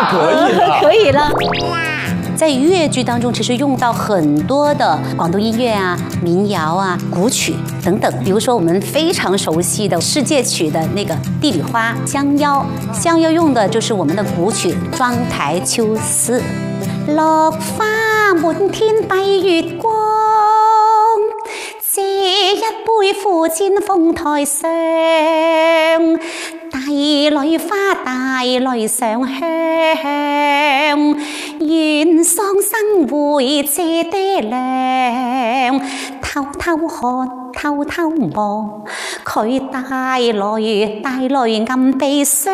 可以了， 可以了。在粤剧当中，其实用到很多的广东音乐啊、民谣啊、古曲等等。比如说我们非常熟悉的世界曲的那个《帝女花》《香腰》，香腰用的就是我们的古曲《妆台秋思》。落花滿天蔽月光，這一杯付戰鳳台上。大女花大女上香，願喪生會謝爹娘。偷偷看，偷偷望，佢大淚暗悲傷。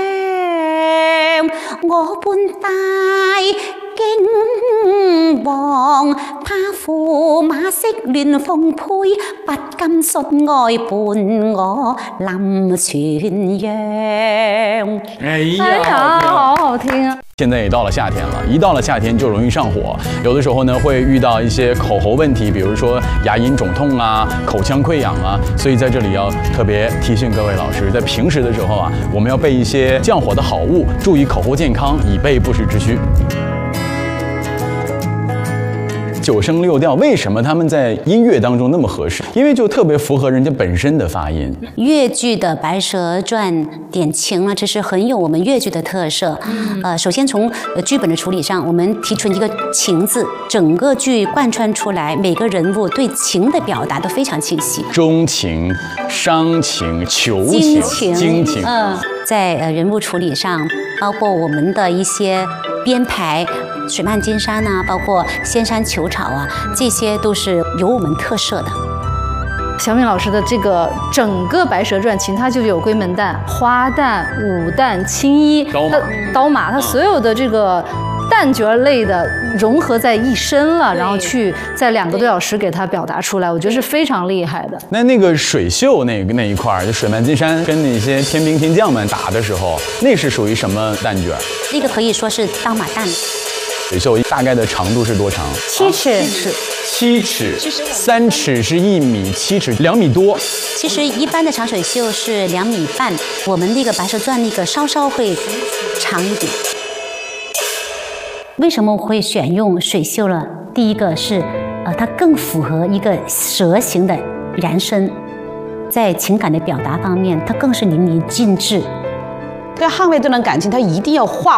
我伴大驚惶，怕駙馬色亂鳳配，不甘率愛伴我臨泉陽。 哎呀， 好好听啊！ 现在也到了夏天了，一到了夏天就容易上火，有的时候呢会遇到一些口喉问题，比如说牙龈肿痛啊、口腔溃疡啊，所以在这里要特别提醒各位老师，在平时的时候啊，我们要备一些降火的好物，注意口喉健康，以备不时之需。9声6调，为什么他们在音乐当中那么合适？因为就特别符合人家本身的发音。 粤剧的《白蛇传》点情呢，这是很有我们粤剧的特色。首先从剧本的处理上，我们提出一个情字，整个剧贯穿出来，每个人物对情的表达都非常清晰。 钟情、伤情、求情、惊情。 在人物处理上，包括我们的一些编排，水漫金山啊，包括仙山求草啊，这些都是有我们特色的。 小敏老师的这个整个《白蛇传》，其他就有闺门旦、花旦、武旦、青衣、刀马，它所有的这个旦角类的融合在一身了，然后去在2个多小时给它表达出来，我觉得是非常厉害的。 那个水袖那一块，就水漫金山跟那些天兵天将们打的时候，那是属于什么旦角？ 那个可以说是刀马旦。 水袖大概的长度是多长 ？7尺。 7尺，3尺是1米，7尺2米多。 其实一般的长水袖是2米半，我们那个《白蛇传》那个稍稍会长一点。为什么会选用水袖了？第一个是，它更符合一个蛇形的延伸，在情感的表达方面，它更是淋漓尽致。 要捍卫这段感情，它一定要化